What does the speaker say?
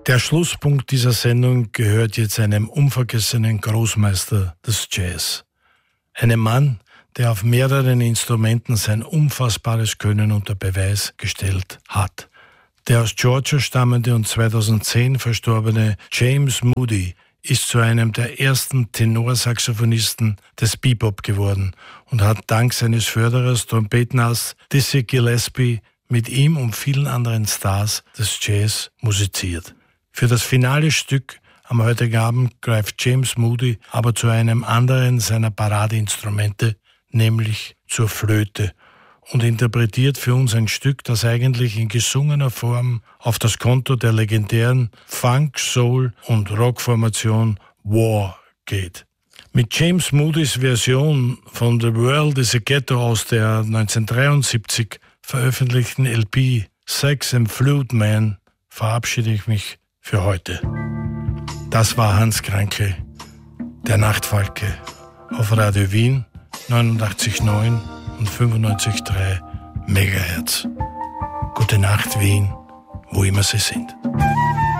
Der Schlusspunkt dieser Sendung gehört jetzt einem unvergessenen Großmeister des Jazz. Einem Mann, der auf mehreren Instrumenten sein unfassbares Können unter Beweis gestellt hat. Der aus Georgia stammende und 2010 verstorbene James Moody ist zu einem der ersten Tenorsaxophonisten des Bebop geworden und hat dank seines Förderers, Trompetenass Dizzy Gillespie, mit ihm und vielen anderen Stars des Jazz musiziert. Für das finale Stück am heutigen Abend greift James Moody aber zu einem anderen seiner Paradeinstrumente, nämlich zur Flöte, und interpretiert für uns ein Stück, das eigentlich in gesungener Form auf das Konto der legendären Funk-, Soul- und Rockformation War geht. Mit James Moodys Version von The World is a Ghetto aus der 1973 veröffentlichten LP Sex and Flute Man verabschiede ich mich für heute. Das war Hans Kranke, der Nachtfalke, auf Radio Wien 89,9 und 95,3 Megahertz. Gute Nacht, Wien, wo immer Sie sind.